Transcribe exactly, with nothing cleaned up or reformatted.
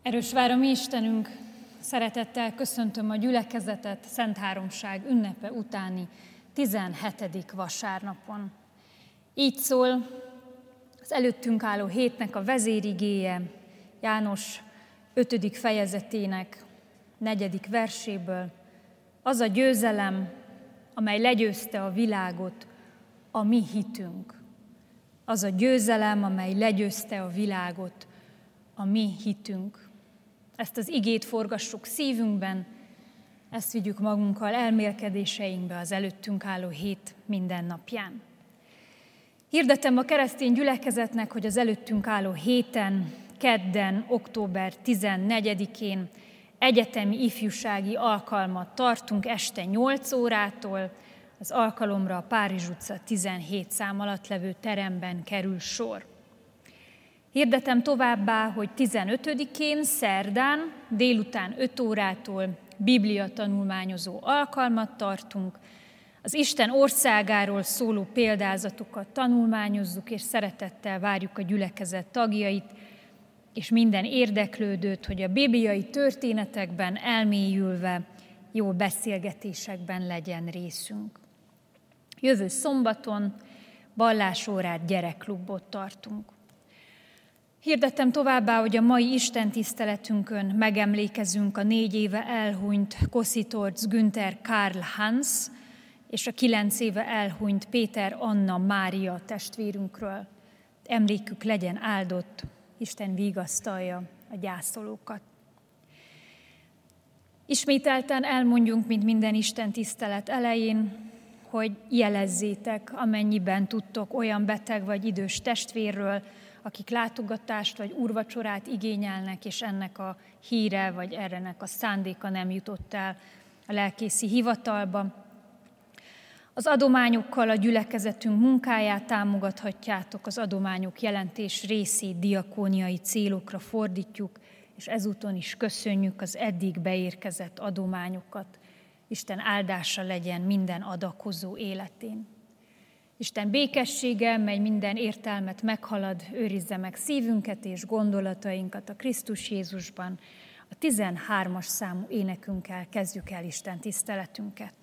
Erős vár a mi Istenünk, szeretettel köszöntöm a gyülekezetet Szent Háromság ünnepe utáni tizenhetedik vasárnapon. Így szól az előttünk álló hétnek a vezérigéje János ötödik fejezetének negyedik verséből. Az a győzelem, amely legyőzte a világot, a mi hitünk. Az a győzelem, amely legyőzte a világot, a mi hitünk. Ezt az igét forgassuk szívünkben, ezt vigyük magunkkal elmélkedéseinkbe az előttünk álló hét minden napján. Hirdetem a keresztény gyülekezetnek, hogy az előttünk álló héten, kedden, október tizennegyedikén egyetemi ifjúsági alkalmat tartunk este nyolc órától. Az alkalomra a Párizs utca tizenhét szám alatt levő teremben kerül sor. Hirdetem továbbá, hogy tizenötödikén szerdán délután öt órától Biblia tanulmányozó alkalmat tartunk. Az Isten országáról szóló példázatokat tanulmányozzuk, és szeretettel várjuk a gyülekezet tagjait, és minden érdeklődőt, hogy a bibliai történetekben elmélyülve jó beszélgetésekben legyen részünk. Jövő szombaton vallásórát, gyerekklubot tartunk. Hirdettem továbbá, hogy a mai istentiszteletünkön megemlékezünk a négy éve elhunyt Kositorz Günther Karl Hans és a kilenc éve elhunyt Péter Anna Mária testvérünkről. Emlékük legyen áldott, Isten vigasztalja a gyászolókat. Ismételten elmondjunk, mint minden istentisztelet elején, hogy jelezzétek, amennyiben tudtok olyan beteg vagy idős testvérről, akik látogatást vagy úrvacsorát igényelnek, és ennek a híre vagy ennek a szándéka nem jutott el a lelkészi hivatalba. Az adományokkal a gyülekezetünk munkáját támogathatjátok, az adományok jelentés részét diakóniai célokra fordítjuk, és ezúton is köszönjük az eddig beérkezett adományokat. Isten áldása legyen minden adakozó életén. Isten békessége, mely minden értelmet meghalad, őrizze meg szívünket és gondolatainkat a Krisztus Jézusban. A tizenhármas számú énekünkkel kezdjük el Isten tiszteletünket.